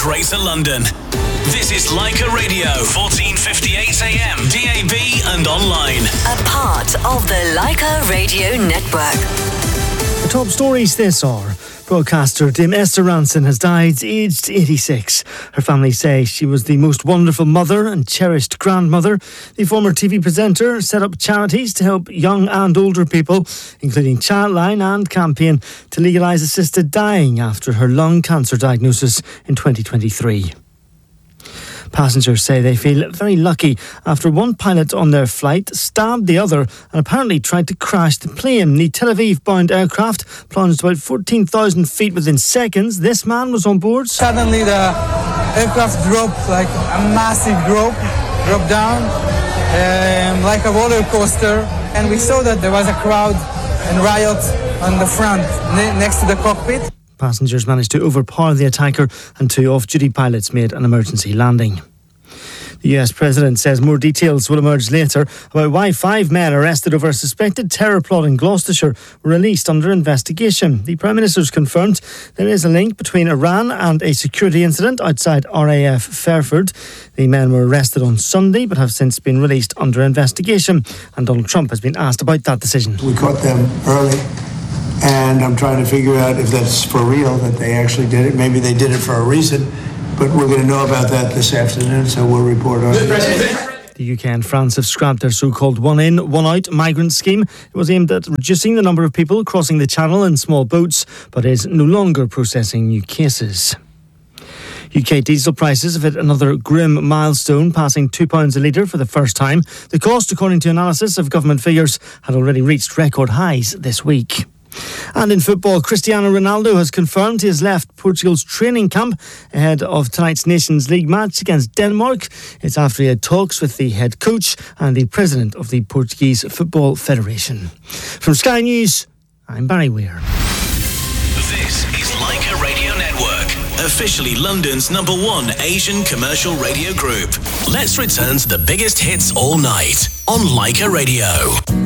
Greater London. This is Leica Radio, 1458 AM, DAB and online. A part of the Leica Radio Network. The top stories this hour. Broadcaster Dame Esther Ranson has died aged 86. Her family say she was the most wonderful mother and cherished grandmother. The former TV presenter set up charities to help young and older people, including Childline and Campaign to legalise assisted dying after her lung cancer diagnosis in 2023. Passengers say they feel very lucky after one pilot on their flight stabbed the other and apparently tried to crash the plane. The Tel Aviv-bound aircraft plunged about 14,000 feet within seconds. This man was on board. Suddenly the aircraft dropped like a massive drop down like a roller coaster, and we saw that there was a crowd and riot on the front next to the cockpit. Passengers managed to overpower the attacker and 2 off-duty pilots made an emergency landing. The US President says more details will emerge later about why 5 men arrested over a suspected terror plot in Gloucestershire were released under investigation. The Prime Minister's confirmed there is a link between Iran and a security incident outside RAF Fairford. The men were arrested on Sunday but have since been released under investigation, and Donald Trump has been asked about that decision. We caught them early, and I'm trying to figure out if that's for real, that they actually did it. Maybe they did it for a reason, but we're going to know about that this afternoon, so we'll report on it. The UK and France have scrapped their so-called one-in, one-out migrant scheme. It was aimed at reducing the number of people crossing the channel in small boats, but is no longer processing new cases. UK diesel prices have hit another grim milestone, passing £2 a litre for the first time. The cost, according to analysis of government figures, had already reached record highs this week. And in football, Cristiano Ronaldo has confirmed he has left Portugal's training camp ahead of tonight's Nations League match against Denmark. It's after he had talks with the head coach and the president of the Portuguese Football Federation. From Sky News, I'm Barry Weir. This is Leica Radio Network, officially London's #1 Asian commercial radio group. Let's return to the biggest hits all night on Leica Radio.